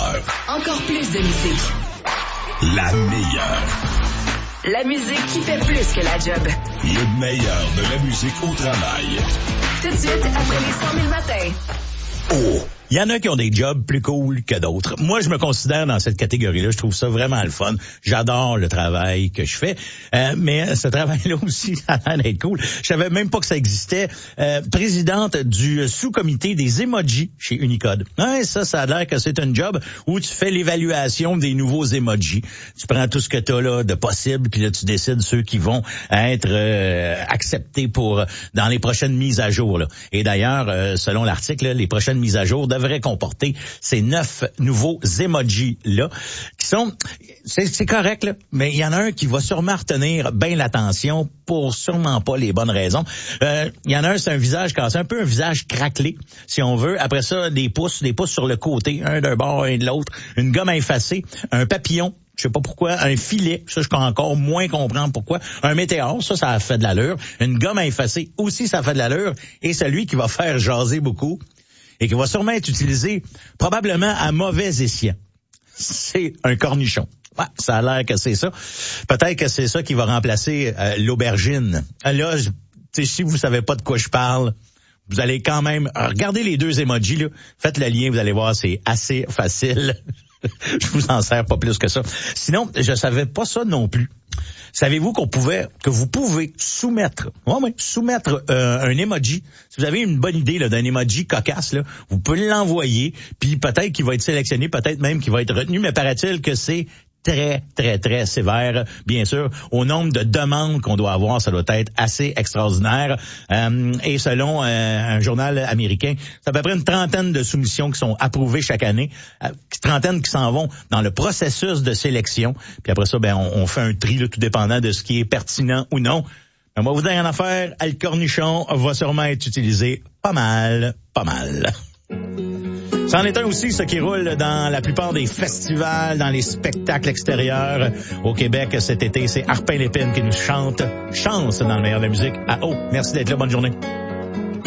heure. Encore plus de musique. La meilleure. La musique qui fait plus que la job. Le meilleur de la musique au travail. Tout de suite, après les 100 000 matins. Oh! Il y en a qui ont des jobs plus cool que d'autres. Moi, je me considère dans cette catégorie-là. Je trouve ça vraiment le fun. J'adore le travail que je fais. Mais ce travail-là aussi, ça a l'air d'être cool. Je savais même pas que ça existait. Présidente du sous-comité des emojis chez Unicode. Ouais, ça a l'air que c'est un job où tu fais l'évaluation des nouveaux emojis. Tu prends tout ce que tu as là de possible, puis là, tu décides ceux qui vont être acceptés pour dans les prochaines mises à jour. Là. Et d'ailleurs, selon l'article, les prochaines mises à jour devrait comporter ces 9 nouveaux emojis-là, qui sont, c'est correct, là, mais il y en a un qui va sûrement retenir bien l'attention pour sûrement pas les bonnes raisons. Il y en a un, c'est un visage cassé, un peu un visage craquelé, si on veut. Après ça, des pouces sur le côté, un d'un bord, un de l'autre, une gomme effacée, un papillon, je sais pas pourquoi, un filet, ça je peux encore moins comprendre pourquoi, un météore, ça a fait de l'allure, une gomme effacée aussi, ça fait de l'allure, et celui qui va faire jaser beaucoup, et qui va sûrement être utilisé probablement à mauvais escient. C'est un cornichon. Ouais, ça a l'air que c'est ça. Peut-être que c'est ça qui va remplacer l'aubergine. Là, si vous savez pas de quoi je parle, vous allez quand même regarder les deux emojis, là. Faites le lien, vous allez voir, c'est assez facile. Je vous en sers pas plus que ça. Sinon, je savais pas ça non plus. Savez-vous que vous pouvez soumettre un emoji. Si vous avez une bonne idée là, d'un emoji cocasse, là, vous pouvez l'envoyer, puis peut-être qu'il va être sélectionné, peut-être même qu'il va être retenu, mais paraît-il que c'est très, très, très sévère, bien sûr. Au nombre de demandes qu'on doit avoir, ça doit être assez extraordinaire. Et selon un journal américain, c'est à peu près une trentaine de soumissions qui sont approuvées chaque année, trentaine qui s'en vont dans le processus de sélection. Puis après ça, on fait un tri, là, tout dépendant de ce qui est pertinent ou non. Mais moi, vous dire une affaire, le cornichon va sûrement être utilisé pas mal. C'en est un aussi, ce qui roule dans la plupart des festivals, dans les spectacles extérieurs au Québec cet été. C'est Harpin Lépine qui nous chante Chance dans le meilleur de la musique. Ah oh, merci d'être là, bonne journée.